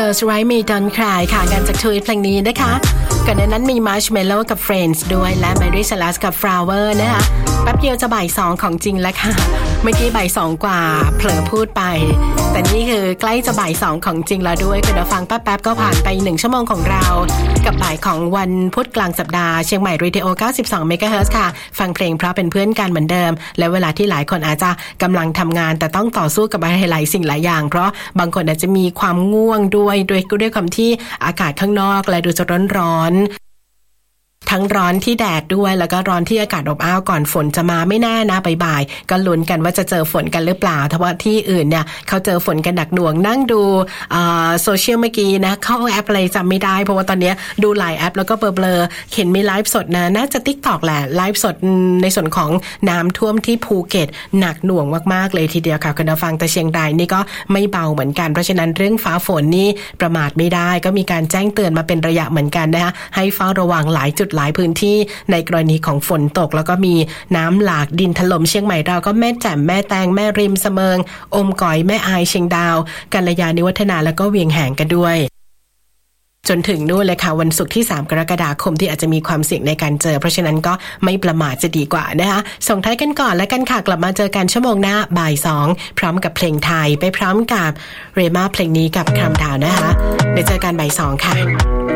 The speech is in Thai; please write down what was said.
Girls Write Me Don't Cry ค่ะกันจากทวีตเพลงนี้นะคะก่อนหน้านั้นมี Marshmello กับ Friends ด้วยและ Mary Cyrus กับ Flower นะคะแป๊บเดียวจะบ่าย2ของจริงแล้วค่ะเมื่อกี้บ่าย2กว่าเผลอพูดไปแต่นี่คือใกล้จะบ่าย2ของจริงแล้วด้วยคุณผู้ฟังแป๊บๆก็ผ่านไป1ชั่วโมงของเรากับบ่ายของวันพุธกลางสัปดาห์เชียงใหม่ Radio 92 MHz ค่ะฟังเพลงเพราะเป็นเพื่อนกันเหมือนเดิมและเวลาที่หลายคนอาจจะกำลังทำงานแต่ต้องต่อสู้กับอะไรหลายสิ่งหลายอย่างเพราะบางคนอาจจะมีความง่วงด้วยความที่อากาศข้างนอกและดูจะร้อนทั้งร้อนที่แดดด้วยแล้วก็ร้อนที่อากาศอบอ้าวก่อนฝนจะมาไม่แน่นะบ่ายๆก็ลุ้นกันว่าจะเจอฝนกันหรือเปล่าเพราะว่าที่อื่นเนี่ยเขาเจอฝนกันหนักหน่วงนั่งดูโซเชียลเมื่อกี้นะเข้าแอปอะไรจำไม่ได้เพราะว่าตอนนี้ดูหลายแอปแล้วก็เบลอๆเห็นมีไลฟ์สดนะน่าจะ TikTok แหละไลฟ์สดในส่วนของน้ำท่วมที่ภูเก็ตหนักหน่วงมากๆเลยทีเดียวค่ะคุณผู้ฟังแต่เชียงรายนี่ก็ไม่เบาเหมือนกันเพราะฉะนั้นเรื่องฟ้าฝนนี่ประมาทไม่ได้ก็มีการแจ้งเตือนมาเป็นระยะเหมือนกันนะคะให้เฝ้าระวังหลายจุดหลายพื้นที่ในกรณีของฝนตกแล้วก็มีน้ำหลากดินถล่มเชียงใหม่เราก็แม่แจ่มแม่แตงแม่ริมเสมิงอมก๋อยแม่อายเชียงดาวกัลยาณิวัฒนาแล้วก็เวียงแหงกันด้วยจนถึงนู่นเลยค่ะวันศุกร์ที่3กรกฎาคมที่อาจจะมีความเสี่ยงในการเจอเพราะฉะนั้นก็ไม่ประมาทจะดีกว่านะคะส่งท้ายกันก่อนแล้วกันค่ะกลับมาเจอกันชั่วโมงหน้าบ่าย2พร้อมกับเพลงไทยไปพร้อมกับเรม่าเพลงนี้กับคำดาวนะคะเดี๋ยวเจอกันบ่าย2ค่ะ